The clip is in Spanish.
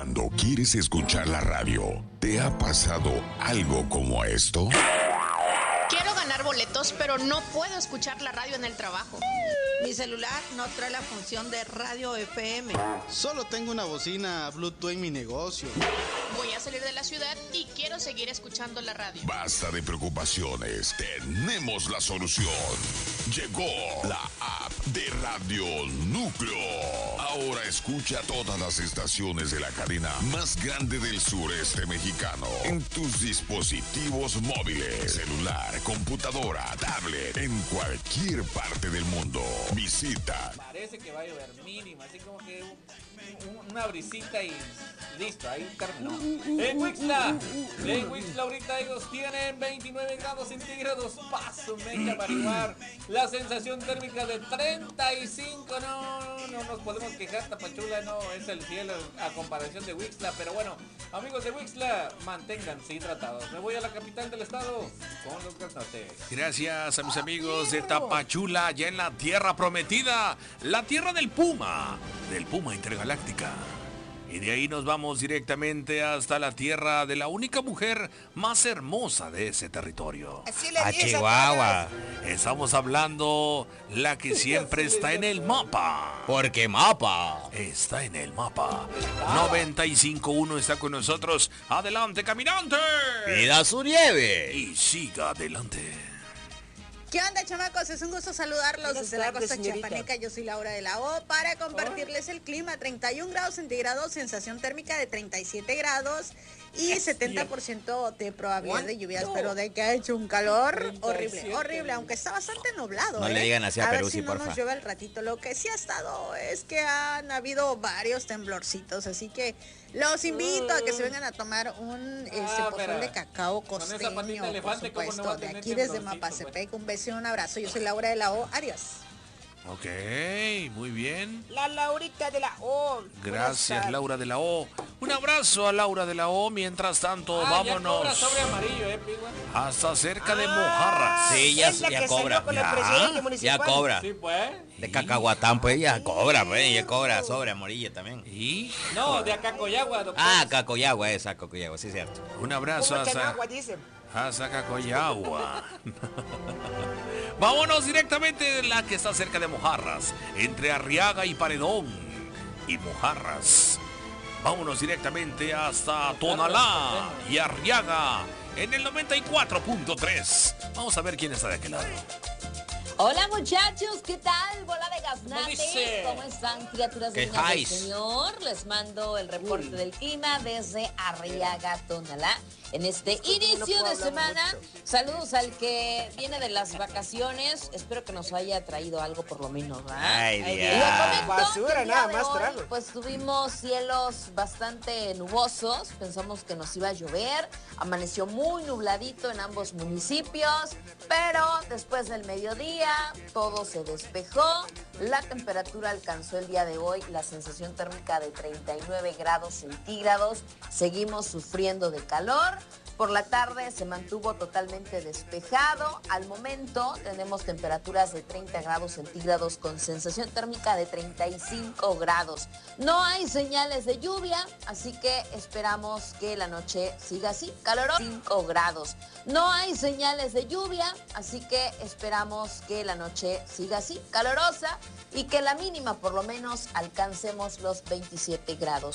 Cuando quieres escuchar la radio, ¿te ha pasado algo como esto? Quiero ganar boletos, pero no puedo escuchar la radio en el trabajo. Mi celular no trae la función de radio FM. Solo tengo una bocina Bluetooth en mi negocio. Voy a salir de la ciudad y quiero seguir escuchando la radio. Basta de preocupaciones, tenemos la solución. Llegó la app de Radio Núcleo. Ahora escucha todas las estaciones de la cadena más grande del sureste mexicano en tus dispositivos móviles, celular, computadora, tablet, en cualquier parte del mundo. Visita. Parece que va a llover mínimo, así como que una brisita y listo, ahí terminó. En Wixla ahorita ellos tienen 29 grados centígrados, paso mecha para igual. La sensación térmica de 35, no nos podemos quejar, Tapachula no es el cielo a comparación de Wixla, pero bueno, amigos de Wixla, manténganse hidratados. Me voy a la capital del estado con Lucas Norte. Gracias a mis amigos de Tapachula, ya en la tierra prometida, la tierra del Puma Intergaláctica. Y de ahí nos vamos directamente hasta la tierra de la única mujer más hermosa de ese territorio. A Chihuahua. Estamos hablando la que siempre está en el mapa. Porque mapa. Está en el mapa. 95.1 está con nosotros. Adelante, caminante. Pida su nieve. Y siga adelante. ¿Qué onda, chamacos? Es un gusto saludarlos desde la costa chiapaneca. Yo soy Laura de la O para compartirles el clima. 31 grados centígrados, sensación térmica de 37 grados y 70% de probabilidad de lluvias, pero de que ha hecho un calor horrible, aunque está bastante nublado. No le digan así a Perú, ver si no porfa. nos llueve el ratito. Lo que sí ha estado es que han habido varios temblorcitos, así que los invito a que se vengan a tomar un pozol de cacao costeño, por supuesto, de aquí desde Mapasepec. Un beso y un abrazo. Yo soy Laura de la O. Adiós. Ok, muy bien. La Laurita de la O. Gracias, Laura de la O. Un abrazo a Laura de la O. Mientras tanto, vámonos. Ya cobra sobre amarillo, hasta cerca de Mojarras. Sí, ya cobra. Ya cobra. Sí, pues. De Cacahuatán, pues ya cobra, sobre amarillo también. ¿Y? No, de Acacoyagua, doctor. Cacoyagua, sí, cierto. Un abrazo hasta Cacoyagua. Vámonos directamente de la que está cerca de Mojarras, entre Arriaga y Paredón y Mojarras. Vámonos directamente hasta Tonalá y Arriaga en el 94.3. Vamos a ver quién está de aquel lado. Hola muchachos, ¿qué tal? Bola de gaznate. ¿Cómo están, criaturas divinas del Señor? Les mando el reporte del clima desde Arriaga, Tonalá. En este inicio de semana, saludos al que viene de las vacaciones. Espero que nos haya traído algo por lo menos, ¿verdad? Ay, Dios. Basura, nada más trago. Pues tuvimos cielos bastante nubosos. Pensamos que nos iba a llover. Amaneció muy nubladito en ambos municipios. Pero después del mediodía, todo se despejó. La temperatura alcanzó el día de hoy la sensación térmica de 39 grados centígrados. Seguimos sufriendo de calor. Por la tarde se mantuvo totalmente despejado. Al momento tenemos temperaturas de 30 grados centígrados con sensación térmica de 35 grados. No hay señales de lluvia, así que esperamos que la noche siga así, calorosa, 5 grados. No hay señales de lluvia, así que esperamos que la noche siga así, calorosa, y que la mínima por lo menos alcancemos los 27 grados.